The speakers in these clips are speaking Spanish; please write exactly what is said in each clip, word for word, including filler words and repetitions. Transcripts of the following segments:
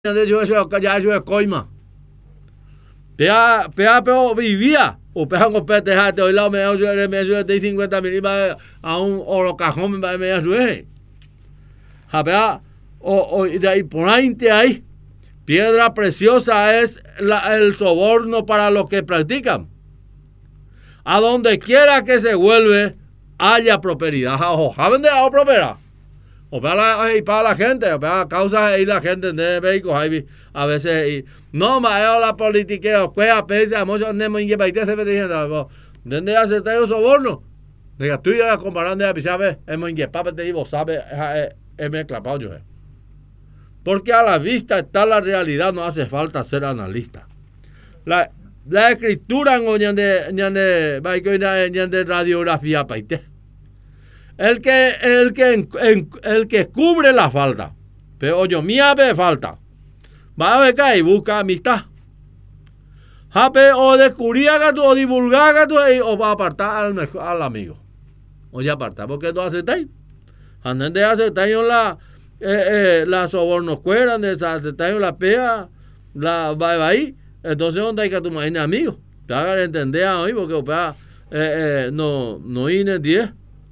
de yo eso ya eso es coima. Pea pea pero vivía o pea con pete jate hoy la me yo me yo de cincuenta mil va a un oro cajón me me ayude. Ja pea o o de ahí por ahí te ahí. Piedra preciosa es la, el soborno para los que practican. A donde quiera que se vuelve haya prosperidad. ¿Saben de la prosperidad? O para la, y para la gente, o para causa y la gente de vehículos hay a veces y no más la política o pues a pesar mucho no me lleva y te se ve diciendo ¿dónde hace este soborno? Diga tú ya comparando a pisabe hemos ingepado te digo sabe es me clapado yo. Porque a la vista está la realidad, no hace falta ser analista. La la escritura en de de de radiografía paite. El que, el que, el, el que cubre la falta. Pero yo, mía ve falta. Va a ver que y busca amistad. Jape o descubrir gato o divulgar gato o va a apartar al, al amigo. O ya apartar porque no aceptáis. Anden de aceptáis la, eh, eh, la sobornos cueran, de aceptáis la pea, la va ahí. Entonces, ¿dónde hay que tomar amigos? Te hagan entender a hoy porque opa, eh, eh, no, no ine diez.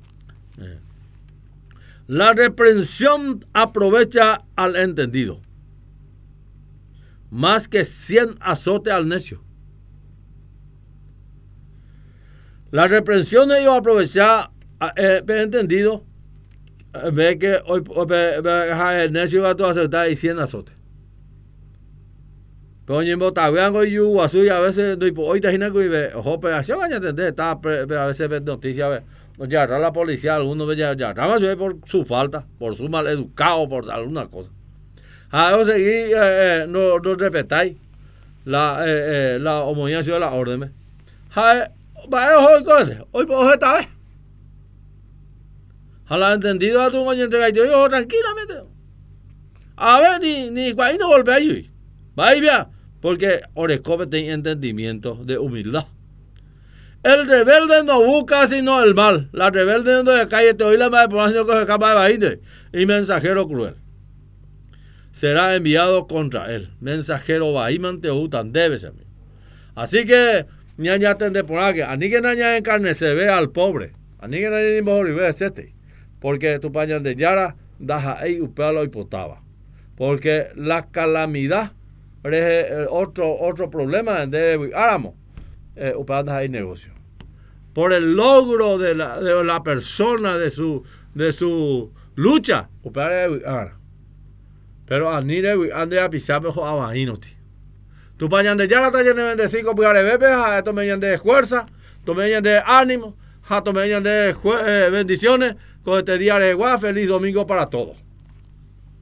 La reprensión aprovecha al entendido, más que cien azotes al necio. La reprensión ellos aprovechar eh, entendido, eh, ve que hoy ve, ve, el necio va a aceptar y cien azotes. Pero en Botaveango y yo a veces hoy te imaginas que ve, ojo, pero así van a entender, está a veces ve noticias, ya a la policía, algunos ya ya por su falta, por su mal educado, por alguna cosa. A veces eh, eh, no, no respetáis la eh, eh, la homologación de la orden. Ja, va hoy cosa, hoy por esta vez. A la entendido a tu oyente que yo tranquilamente. A ver ni ni cuál no volver ahí. Va y vea, porque Orescope tiene entendimiento de humildad. El rebelde no busca sino el mal. La rebelde no de calle te oí la madre por año que se escapa de Bahinde. Y mensajero cruel será enviado contra él. Mensajero Bahiman te utan debe ser. Así que ñaña tende por aquí. Ani que ñaña en carne se ve al pobre. Ani que ñaña ni mejor y ve este. Porque tu pañan de Yara daja ahí upelo y potaba. Porque la calamidad es otro otro problema de Áramo. Eh, hay negocio por el logro de la, de la persona de su de su lucha pero a ni de ande a pisar mejor a bajinoti tu pañan de ya la talla de veinticinco puyares bebé a to meñan de fuerza to meñan de ánimo a to meñan de eh, bendiciones con este día de igual feliz domingo para todos.